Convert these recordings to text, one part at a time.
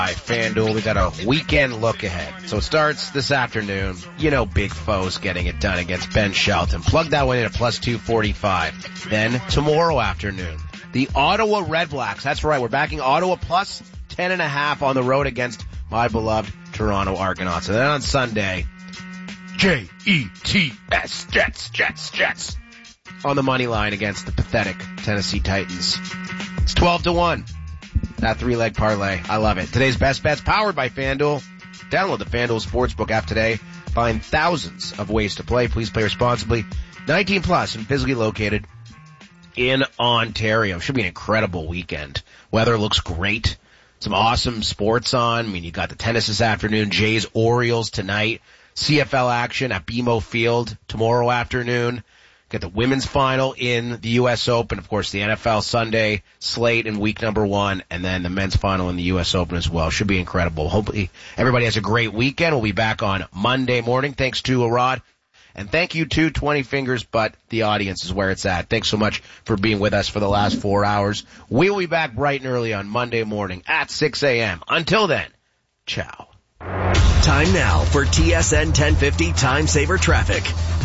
FanDuel. We got a weekend look ahead. So it starts this afternoon. You know, Big Fo's getting it done against Ben Shelton. Plug that one in at plus 245. Then tomorrow afternoon, the Ottawa Red Blacks. That's right. We're backing Ottawa plus 10.5 on the road against my beloved Toronto Argonauts. And then on Sunday, Jets, Jets on the money line against the pathetic Tennessee Titans. It's 12-1. That 3-leg parlay. I love it. Today's best bets powered by FanDuel. Download the FanDuel Sportsbook app today. Find thousands of ways to play. Please play responsibly. 19 plus and physically located in Ontario. Should be an incredible weekend. Weather looks great. Some awesome sports on. I mean, you got the tennis this afternoon. Jays Orioles tonight. CFL action at BMO Field tomorrow afternoon. Got the women's final in the U.S. Open, of course, the NFL Sunday slate in week number 1, and then the men's final in the U.S. Open as well. Should be incredible. Hopefully everybody has a great weekend. We'll be back on Monday morning. Thanks to Rod. And thank you to 20 Fingers, but the audience is where it's at. Thanks so much for being with us for the last 4 hours. We will be back bright and early on Monday morning at 6 a.m. Until then, ciao. Time now for TSN 1050 Time Saver Traffic.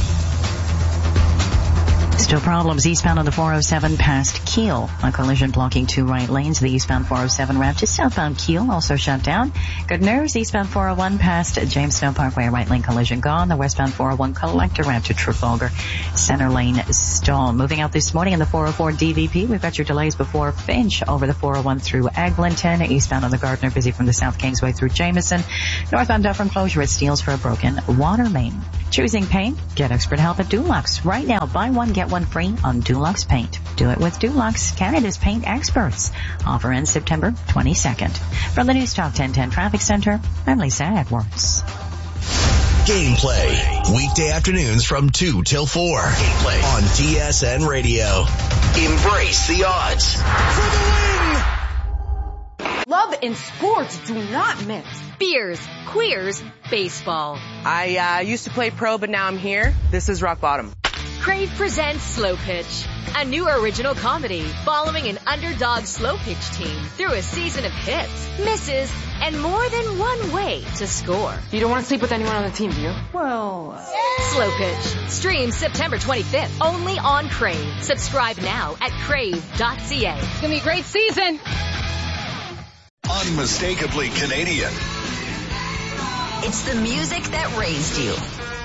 Still problems eastbound on the 407 past Kiel. A collision blocking 2 right lanes. The eastbound 407 route to southbound Kiel also shut down. Good news, eastbound 401 past Jamestown Parkway, right lane collision gone. The westbound 401 collector route to Trafalgar, center lane stall. Moving out this morning in the 404 DVP, we've got your delays before Finch over the 401 through Eglinton. Eastbound on the Gardner, busy from the South Kingsway through Jameson. Northbound Dufferin closure at Steeles for a broken water main. Choosing paint? Get expert help at Dulux. Right now, buy one, get one free on Dulux Paint. Do it with Dulux, Canada's paint experts. Offer ends September 22nd. From the News Talk 1010 Traffic Center, I'm Lisa Edwards. Gameplay. Weekday afternoons from 2 till 4. Gameplay on TSN Radio. Embrace the odds. For the win! Love and sports do not mix. Beers, queers, baseball. I used to play pro, but now I'm here. This is rock bottom. Crave presents Slow Pitch, a new original comedy following an underdog slow pitch team through a season of hits, misses, and more than one way to score. You don't want to sleep with anyone on the team, do you? Well, Slow Pitch. Stream September 25th only on Crave. Subscribe now at crave.ca. It's going to be a great season. Unmistakably Canadian. It's the music that raised you.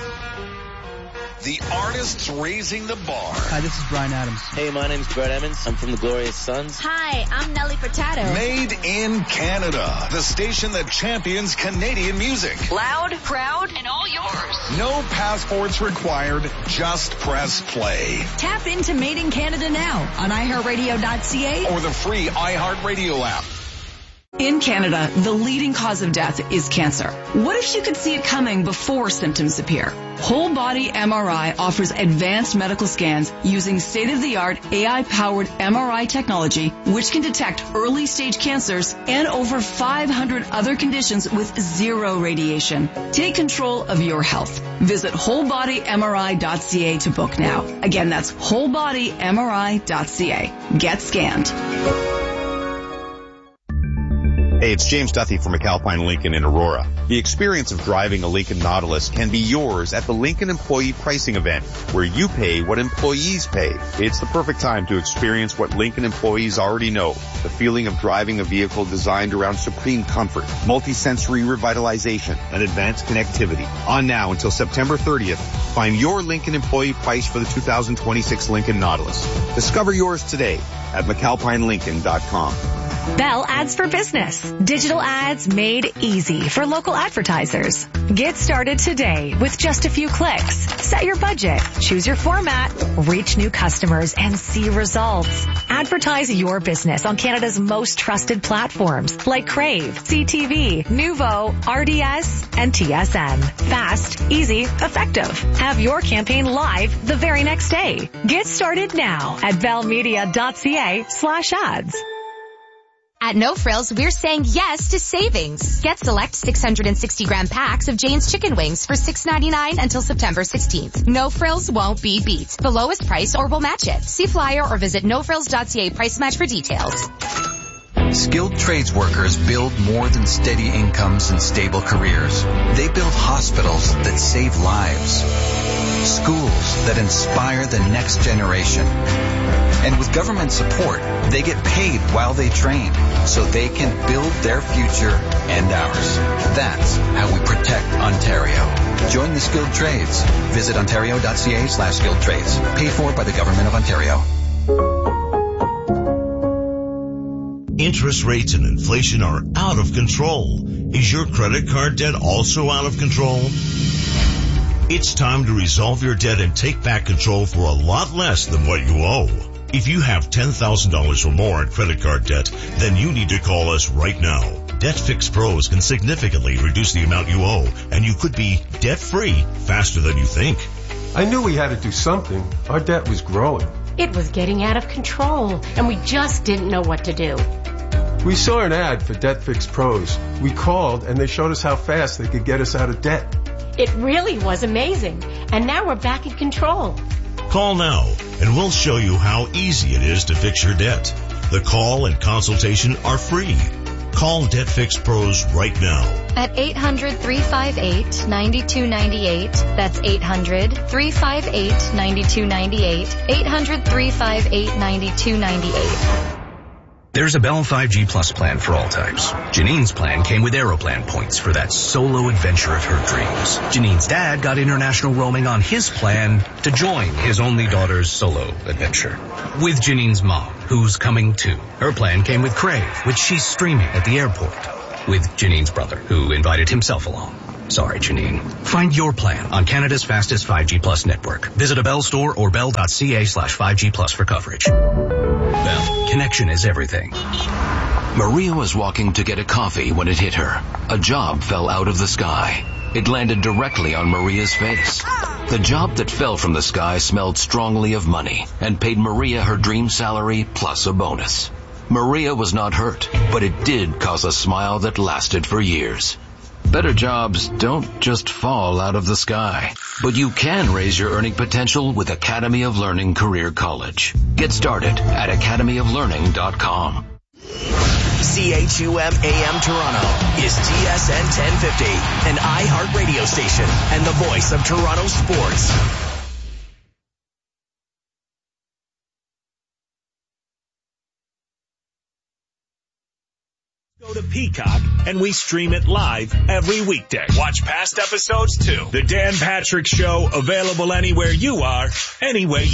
The artists raising the bar. Hi, this is Bryan Adams. Hey, my name's Brett Emmons. I'm from the Glorious Sons. Hi, I'm Nelly Furtado. Made in Canada. The station that champions Canadian music. Loud, proud, and all yours. No passports required. Just press play. Tap into Made in Canada now on iHeartRadio.ca or the free iHeartRadio app. In Canada, the leading cause of death is cancer. What if you could see it coming before symptoms appear? Whole Body MRI offers advanced medical scans using state-of-the-art AI-powered MRI technology, which can detect early-stage cancers and over 500 other conditions with zero radiation. Take control of your health. Visit wholebodymri.ca to book now. Again, that's wholebodymri.ca. Get scanned. Hey, it's James Duthie from McAlpine Lincoln in Aurora. The experience of driving a Lincoln Nautilus can be yours at the Lincoln Employee Pricing Event, where you pay what employees pay. It's the perfect time to experience what Lincoln employees already know, the feeling of driving a vehicle designed around supreme comfort, multi-sensory revitalization, and advanced connectivity. On now until September 30th, find your Lincoln employee price for the 2026 Lincoln Nautilus. Discover yours today at McAlpineLincoln.com. Bell Ads for Business. Digital ads made easy for local advertisers. Get started today with just a few clicks. Set your budget, choose your format, reach new customers, and see results. Advertise your business on Canada's most trusted platforms like Crave, CTV, Nuvo, RDS, and TSN. Fast, easy, effective. Have your campaign live the very next day. Get started now at bellmedia.ca/ads. At No Frills, we're saying yes to savings. Get select 660-gram packs of Jane's Chicken Wings for $6.99 until September 16th. No Frills won't be beat. The lowest price or we'll match it. See flyer or visit nofrills.ca price match for details. Skilled trades workers build more than steady incomes and stable careers. They build hospitals that save lives, schools that inspire the next generation. And with government support, they get paid while they train so they can build their future and ours. That's how we protect Ontario. Join the skilled trades. Visit ontario.ca/skilled trades. Paid for by the Government of Ontario. Interest rates and inflation are out of control. Is your credit card debt also out of control? It's time to resolve your debt and take back control for a lot less than what you owe. If you have $10,000 or more in credit card debt, then you need to call us right now. Debt Fix Pros can significantly reduce the amount you owe, and you could be debt-free faster than you think. I knew we had to do something. Our debt was growing. It was getting out of control, and we just didn't know what to do. We saw an ad for Debt Fix Pros. We called, and they showed us how fast they could get us out of debt. It really was amazing, and now we're back in control. Call now, and we'll show you how easy it is to fix your debt. The call and consultation are free. Call Debt Fix Pros right now. At 800-358-9298. That's 800-358-9298. 800-358-9298. There's a Bell 5G Plus plan for all types. Janine's plan came with Aeroplan points for that solo adventure of her dreams. Janine's dad got international roaming on his plan to join his only daughter's solo adventure. With Janine's mom, who's coming too. Her plan came with Crave, which she's streaming at the airport. With Janine's brother, who invited himself along. Sorry, Janine. Find your plan on Canada's fastest 5G Plus network. Visit a Bell store or bell.ca/5G Plus for coverage. Bell, connection is everything. Maria was walking to get a coffee when it hit her. A job fell out of the sky. It landed directly on Maria's face. The job that fell from the sky smelled strongly of money and paid Maria her dream salary plus a bonus. Maria was not hurt, but it did cause a smile that lasted for years. Better jobs don't just fall out of the sky, but you can raise your earning potential with Academy of Learning Career College. Get started at academyoflearning.com. CHUM AM Toronto is TSN 1050, an iHeart radio station and the voice of Toronto sports. Go to Peacock, and we stream it live every weekday. Watch past episodes too. The Dan Patrick Show, available anywhere you are, anywhere